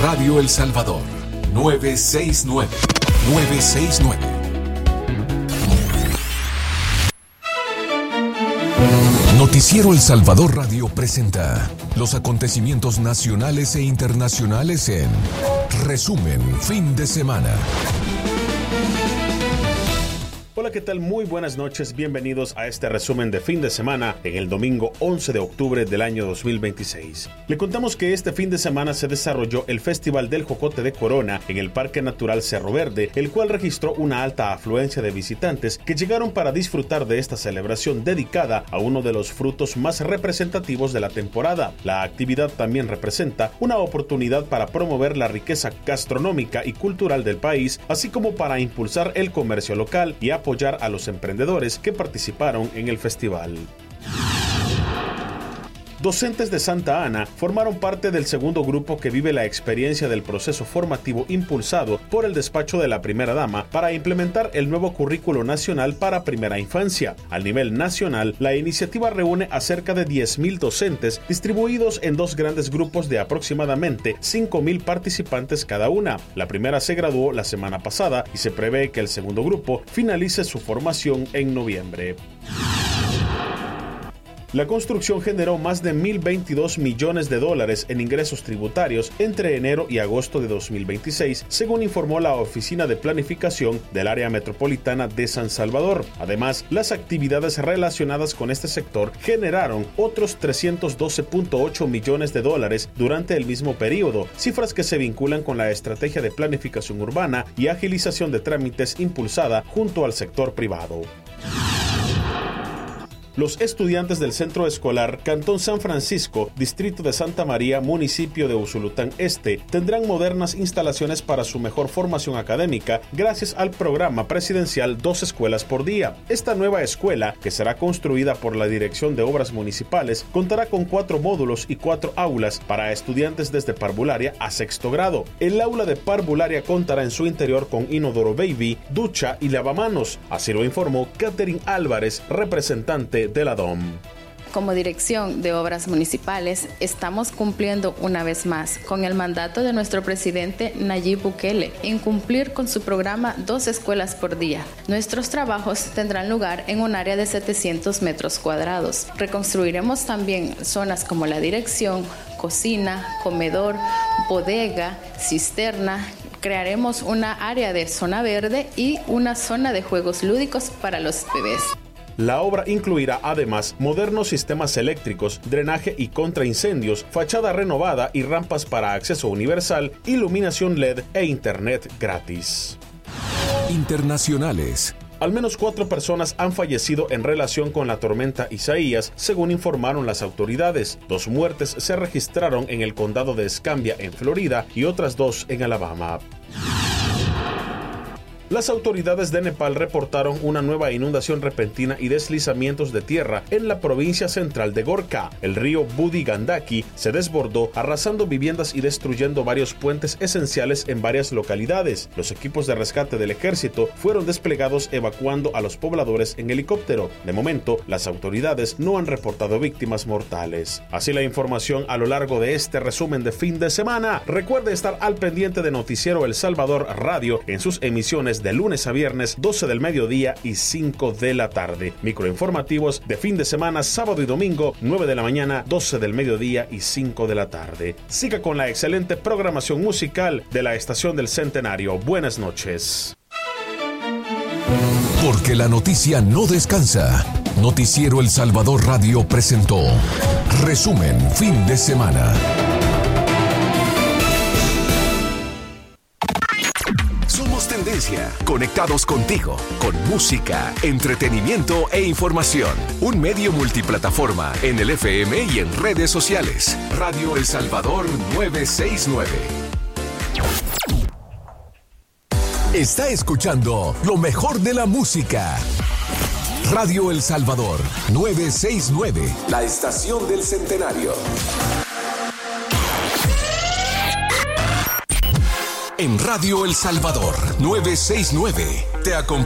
Radio El Salvador, 969. 969. Noticiero El Salvador Radio presenta los acontecimientos nacionales e internacionales en Resumen Fin de Semana. Hola, ¿qué tal? Muy buenas noches, bienvenidos a este resumen de fin de semana en el domingo 11 de octubre del año 2026. Le contamos que este fin de semana se desarrolló el Festival del Jocote de Corona en el Parque Natural Cerro Verde, el cual registró una alta afluencia de visitantes que llegaron para disfrutar de esta celebración dedicada a uno de los frutos más representativos de la temporada. La actividad también representa una oportunidad para promover la riqueza gastronómica y cultural del país, así como para impulsar el comercio local y apoyar a los emprendedores que participaron en el festival. Docentes de Santa Ana formaron parte del segundo grupo que vive la experiencia del proceso formativo impulsado por el despacho de la primera dama para implementar el nuevo currículo nacional para primera infancia. A nivel nacional, la iniciativa reúne a cerca de 10,000 docentes distribuidos en dos grandes grupos de aproximadamente 5,000 participantes cada una. La primera se graduó la semana pasada y se prevé que el segundo grupo finalice su formación en noviembre. La construcción generó más de $1,022 millones en ingresos tributarios entre enero y agosto de 2026, según informó la Oficina de Planificación del Área Metropolitana de San Salvador. Además, las actividades relacionadas con este sector generaron otros $312.8 millones durante el mismo periodo, cifras que se vinculan con la estrategia de planificación urbana y agilización de trámites impulsada junto al sector privado. Los estudiantes del Centro Escolar Cantón San Francisco, Distrito de Santa María, municipio de Usulután Este, tendrán modernas instalaciones para su mejor formación académica gracias al programa presidencial 2 escuelas por día. Esta nueva escuela, que será construida por la Dirección de Obras Municipales, contará con 4 módulos y 4 aulas para estudiantes desde parvularia a sexto grado. El aula de parvularia contará en su interior con inodoro baby, ducha y lavamanos. Así lo informó Catherine Álvarez, representante de la DOM. Como Dirección de Obras Municipales, estamos cumpliendo una vez más con el mandato de nuestro presidente Nayib Bukele en cumplir con su programa 2 escuelas por día. Nuestros trabajos tendrán lugar en un área de 700 metros cuadrados. Reconstruiremos también zonas como la dirección, cocina, comedor, bodega, cisterna. Crearemos una área de zona verde y una zona de juegos lúdicos para los bebés. La obra incluirá además modernos sistemas eléctricos, drenaje y contraincendios, fachada renovada y rampas para acceso universal, iluminación LED e internet gratis. Internacionales. Al menos 4 personas han fallecido en relación con la tormenta Isaías, según informaron las autoridades. 2 muertes se registraron en el condado de Escambia, en Florida, y otras 2 en Alabama. Las autoridades de Nepal reportaron una nueva inundación repentina y deslizamientos de tierra en la provincia central de Gorkha. El río Budi Gandaki se desbordó, arrasando viviendas y destruyendo varios puentes esenciales en varias localidades. Los equipos de rescate del ejército fueron desplegados evacuando a los pobladores en helicóptero. De momento, las autoridades no han reportado víctimas mortales. Así la información a lo largo de este resumen de fin de semana. Recuerde estar al pendiente de Noticiero El Salvador Radio en sus emisiones de lunes a viernes, 12 del mediodía y 5 de la tarde. Microinformativos de fin de semana, sábado y domingo, 9 de la mañana, 12 del mediodía y 5 de la tarde. Siga con la excelente programación musical de la Estación del Centenario. Buenas noches. Porque la noticia no descansa. Noticiero El Salvador Radio presentó Resumen Fin de Semana. Tendencia, conectados contigo, con música, entretenimiento e información. Un medio multiplataforma en el FM y en redes sociales. Radio El Salvador 969. Está escuchando lo mejor de la música. Radio El Salvador 969, la estación del Centenario. En Radio El Salvador 969 te acompaña.